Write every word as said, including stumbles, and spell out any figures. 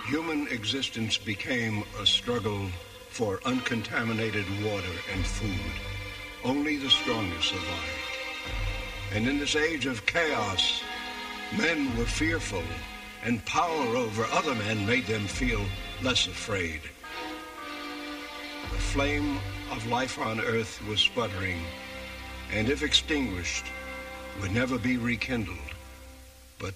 Human existence became a struggle for uncontaminated water and food. Only the strongest survived. And in this age of chaos, men were fearful, and power over other men made them feel less afraid. The flame of life on Earth was sputtering, and if extinguished, would never be rekindled.